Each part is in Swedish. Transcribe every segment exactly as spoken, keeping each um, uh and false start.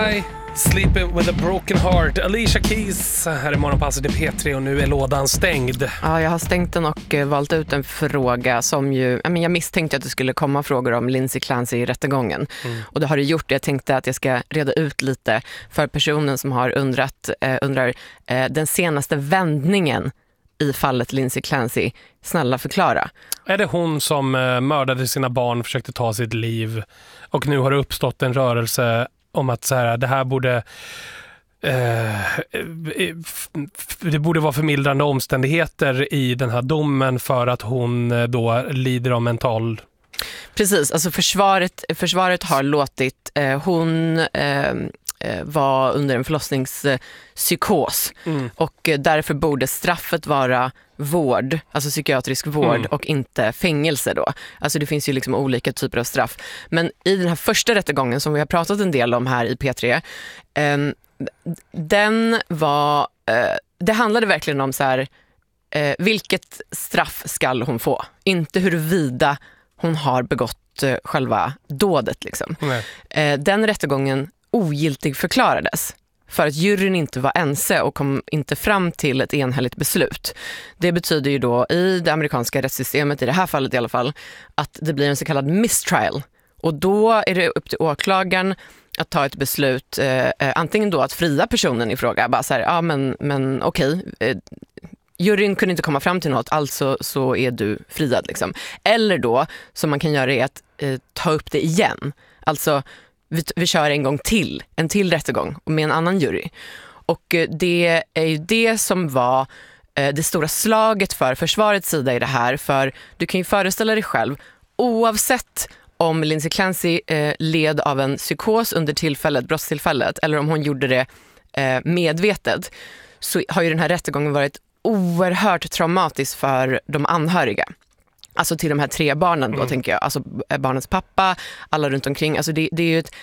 Sleeping with a broken heart. Alicia Keys här i Morgonpasset i P tre och nu är lådan stängd. Ja, jag har stängt den och valt ut en fråga som ju, jag misstänkte att det skulle komma frågor om Lindsay Clancy i rättegången. Mm. Och det har det gjort. Jag tänkte att jag ska reda ut lite för personen som har undrat, eh, undrar eh, den senaste vändningen i fallet Lindsay Clancy. Snälla förklara. Är det hon som eh, mördade sina barn, försökte ta sitt liv och nu har det uppstått en rörelse om att så här, det här borde eh, det borde vara förmildrande omständigheter i den här domen för att hon då lider av mental... Precis, alltså försvaret, försvaret har låtit eh, hon eh, var under en förlossningspsykos mm. och därför borde straffet vara vård, alltså psykiatrisk vård mm. och inte fängelse då. Alltså det finns ju liksom olika typer av straff. Men i den här första rättegången som vi har pratat en del om här i P tre, eh, den var, eh, det handlade verkligen om så här, eh, vilket straff ska hon få? Inte huruvida hon har begått eh, själva dådet liksom. Eh, den rättegången ogiltig förklarades för att juryn inte var ense och kom inte fram till ett enhälligt beslut. Det betyder ju då i det amerikanska rättssystemet, i det här fallet i alla fall, att det blir en så kallad mistrial. Och då är det upp till åklagaren att ta ett beslut, eh, antingen då att fria personen i fråga, bara så här, ja men, men okej, eh, juryn kunde inte komma fram till något, alltså så är du friad liksom. Eller då, som man kan göra är att eh, ta upp det igen. Alltså Vi, vi kör en gång till, en till rättegång med en annan jury. Och det är ju det som var eh, det stora slaget för försvarets sida i det här. För du kan ju föreställa dig själv, oavsett om Lindsay Clancy eh, led av en psykos under tillfället, brottstillfället, eller om hon gjorde det eh, medvetet, så har ju den här rättegången varit oerhört traumatisk för de anhöriga. Alltså till de här tre barnen då, mm. tänker jag. Alltså barnens pappa, alla runt omkring. Alltså det, det är ju ett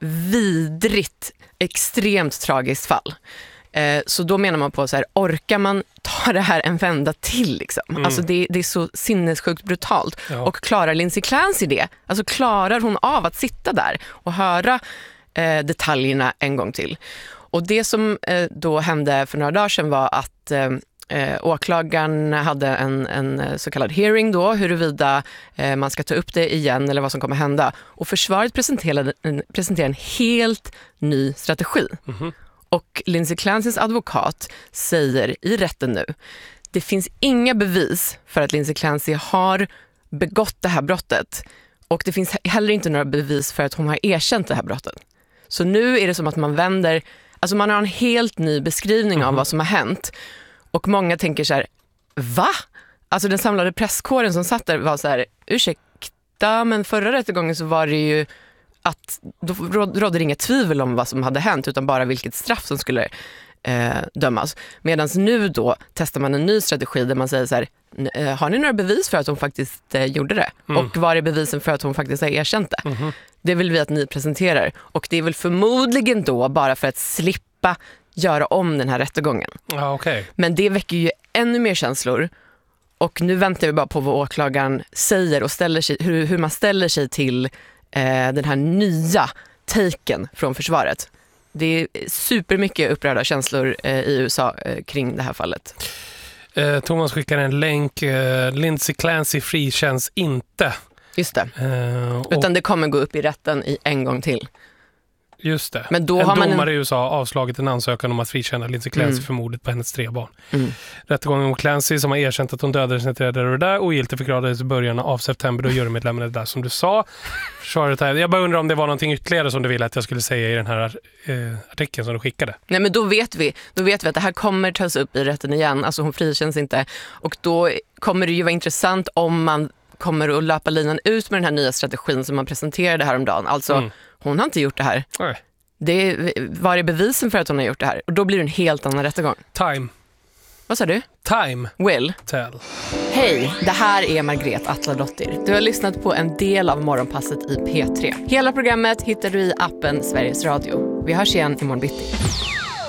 vidrigt, extremt tragiskt fall. Eh, så då menar man på så här, orkar man ta det här en vända till liksom? Mm. Alltså det, det är så sinnessjukt brutalt. Ja. Och klarar Lindsay Clancy det? Alltså klarar hon av att sitta där och höra eh, detaljerna en gång till? Och det som eh, då hände för några dagar sedan var att... Eh, Eh, åklagaren hade en, en så kallad hearing då, huruvida eh, man ska ta upp det igen eller vad som kommer hända. Och försvaret presenterade en, presenterade en helt ny strategi. Mm-hmm. Och Lindsay Clancys advokat säger i rätten nu, det finns inga bevis för att Lindsay Clancy har begått det här brottet. Och det finns heller inte några bevis för att hon har erkänt det här brottet. Så nu är det som att man vänder, alltså man har en helt ny beskrivning mm-hmm. av vad som har hänt. Och många tänker så här, va? Alltså den samlade presskåren som satt där var så här, ursäkta, men förra rättegången så var det ju att då rådde det inga tvivel om vad som hade hänt utan bara vilket straff som skulle eh, dömas. Medan nu då testar man en ny strategi där man säger så här, har ni några bevis för att hon faktiskt eh, gjorde det? Mm. Och var är bevisen för att hon faktiskt har erkänt det? Mm-hmm. Det vill vi att ni presenterar. Och det är väl förmodligen då bara för att slippa göra om den här rättegången. Ah, okay. Men det väcker ju ännu mer känslor. Och nu väntar vi bara på vad åklagaren säger och ställer sig, hur, hur man ställer sig till eh, den här nya taken från försvaret. Det är supermycket upprörda känslor eh, i U S A eh, kring det här fallet. Eh, Thomas skickar en länk. Eh, Lindsay Clancy frikänns inte. Just det. Eh, och... Utan det kommer gå upp i rätten i en gång till. Just det. Men då en har man domare en... i U S A har avslagit en ansökan om att frikänna Lindsay Clancy mm. för mordet på hennes tre barn. Mm. Rättegången mot Clancy som har erkänt att hon dödade sina tre där och där ogiltigt förklarades i början av september då jurymedlemmarna där som du sa. Försvaret här. Jag bara undrar om det var någonting ytterligare som du ville att jag skulle säga i den här eh, artikeln som du skickade. Nej, men då vet vi. Då vet vi att det här kommer tas upp i rätten igen. Alltså hon frikänns inte. Och då kommer det ju vara intressant om man kommer att löpa linan ut med den här nya strategin som man presenterade häromdagen. Alltså mm. hon har inte gjort det här. Nej. Det var det bevisen för att hon har gjort det här? Och då blir det en helt annan rättegång. Time. Vad sa du? Time. Will. Tell. Hej, det här är Margret Atladottir. Du har lyssnat på en del av Morgonpasset i P tre. Hela programmet hittar du i appen Sveriges Radio. Vi hörs igen imorgon bitti.